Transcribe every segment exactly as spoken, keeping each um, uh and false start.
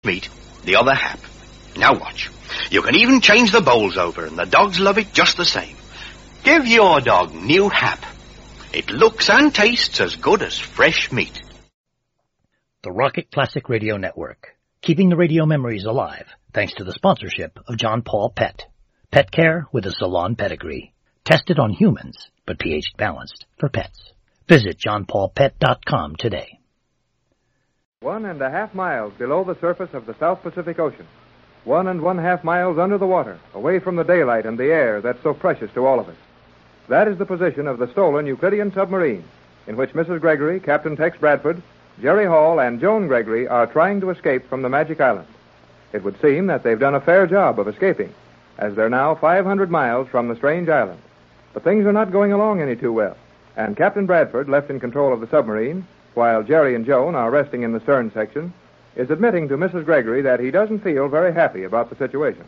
meat, the other hap. Now watch. You can even change the bowls over, and the dogs love it just the same. Give your dog new hap. It looks and tastes as good as fresh meat. The Rocket Classic Radio Network, keeping the radio memories alive thanks to the sponsorship of John Paul Pet. Pet care with a salon pedigree. Tested on humans, but pH balanced for pets. Visit john paul pet dot com today. One and a half miles below the surface of the South Pacific Ocean. One and one half miles under the water, away from the daylight and the air that's so precious to all of us. That is the position of the stolen Euclidean submarine, in which Missus Gregory, Captain Tex Bradford, Jerry Hall, and Joan Gregory are trying to escape from the Magic Island. It would seem that they've done a fair job of escaping, as they're now five hundred miles from the strange island. But things are not going along any too well, and Captain Bradford, left in control of the submarine, while Jerry and Joan are resting in the stern section, is admitting to Missus Gregory that he doesn't feel very happy about the situation.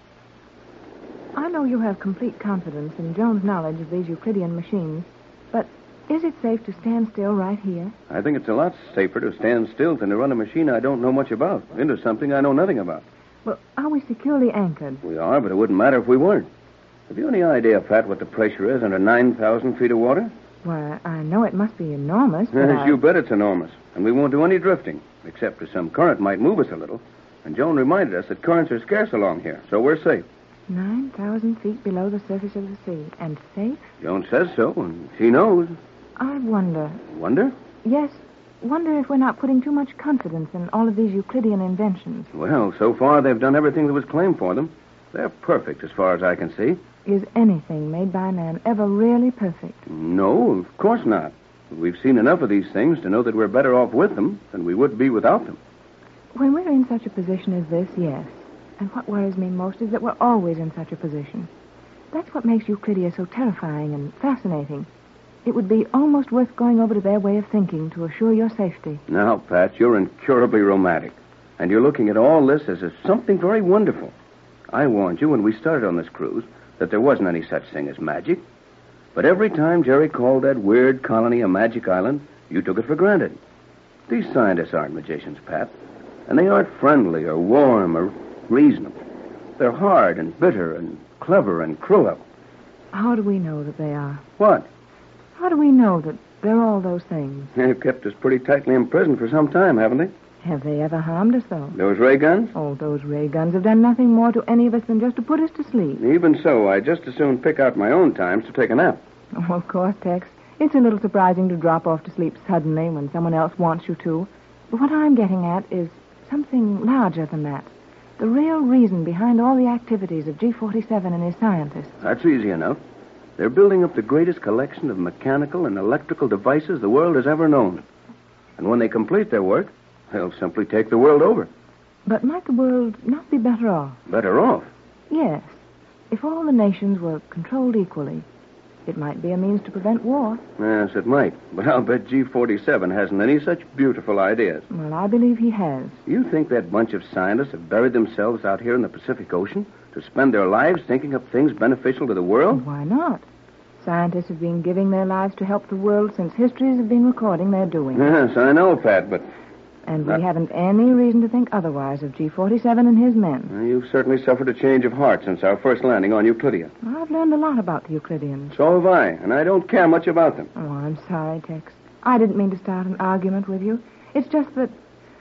I know you have complete confidence in Joan's knowledge of these Euclidean machines, but is it safe to stand still right here? I think it's a lot safer to stand still than to run a machine I don't know much about, into something I know nothing about. Well, are we securely anchored? We are, but it wouldn't matter if we weren't. Have you any idea, Pat, what the pressure is under nine thousand feet of water? Why, I know it must be enormous, but Yes, I... you bet it's enormous. And we won't do any drifting, except for some current might move us a little. And Joan reminded us that currents are scarce along here, so we're safe. nine thousand feet below the surface of the sea, and safe? Joan says so, and she knows. I wonder... Wonder? Yes, wonder if we're not putting too much confidence in all of these Euclidean inventions. Well, so far they've done everything that was claimed for them. They're perfect as far as I can see. Is anything made by man ever really perfect? No, of course not. We've seen enough of these things to know that we're better off with them than we would be without them. When we're in such a position as this, yes. And what worries me most is that we're always in such a position. That's what makes Euclidia so terrifying and fascinating. It would be almost worth going over to their way of thinking to assure your safety. Now, Pat, you're incurably romantic. And you're looking at all this as a, something very wonderful. I warned you when we started on this cruise that there wasn't any such thing as magic. But every time Jerry called that weird colony a magic island, you took it for granted. These scientists aren't magicians, Pat. And they aren't friendly or warm or reasonable. They're hard and bitter and clever and cruel. How do we know that they are? What? How do we know that they're all those things? They've kept us pretty tightly imprisoned for some time, haven't they? Have they ever harmed us, though? Those ray guns? Oh, those ray guns have done nothing more to any of us than just to put us to sleep. Even so, I'd just as soon pick out my own times to take a nap. Oh, of course, Tex. It's a little surprising to drop off to sleep suddenly when someone else wants you to. But what I'm getting at is something larger than that. The real reason behind all the activities of G forty-seven and his scientists. That's easy enough. They're building up the greatest collection of mechanical and electrical devices the world has ever known. And when they complete their work, they'll simply take the world over. But might the world not be better off? Better off? Yes. If all the nations were controlled equally, it might be a means to prevent war. Yes, it might. But I'll bet G forty-seven hasn't any such beautiful ideas. Well, I believe he has. You think that bunch of scientists have buried themselves out here in the Pacific Ocean to spend their lives thinking up things beneficial to the world? Why not? Scientists have been giving their lives to help the world since histories have been recording their doing. Yes, I know, Pat, but... And we Not... haven't any reason to think otherwise of G forty-seven and his men. Well, you've certainly suffered a change of heart since our first landing on Euclidia. I've learned a lot about the Euclideans. So have I, and I don't care much about them. Oh, I'm sorry, Tex. I didn't mean to start an argument with you. It's just that...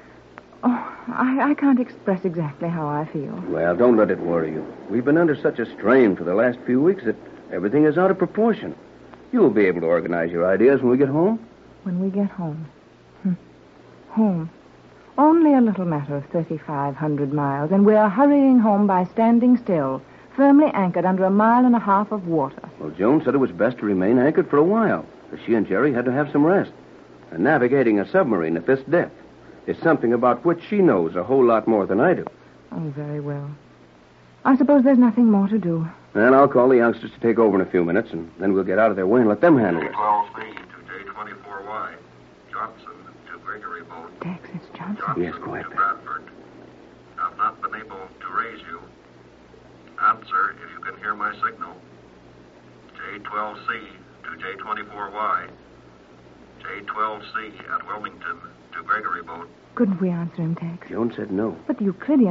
Oh, I, I can't express exactly how I feel. Well, don't let it worry you. We've been under such a strain for the last few weeks that everything is out of proportion. You'll be able to organize your ideas when we get home. When we get home. Hm. Home. Only a little matter of thirty-five hundred miles, and we're hurrying home by standing still, firmly anchored under a mile and a half of water. Well, Joan said it was best to remain anchored for a while, because she and Jerry had to have some rest. And navigating a submarine at this depth is something about which she knows a whole lot more than I do. Oh, very well. I suppose there's nothing more to do. And I'll call the youngsters to take over in a few minutes, and then we'll get out of their way and let them handle it. twelve B to J twenty-four Y. Johnson to Gregory boat. Tex, it's Johnson. Johnson Yes, quiet to there. Bradford. I've not been able to raise you. Answer if you can hear my signal. J twelve C to J twenty-four Y. J twelve C at Wilmington. to Gregory boat. Couldn't we answer him, Tex? Joan said no. But the Euclidean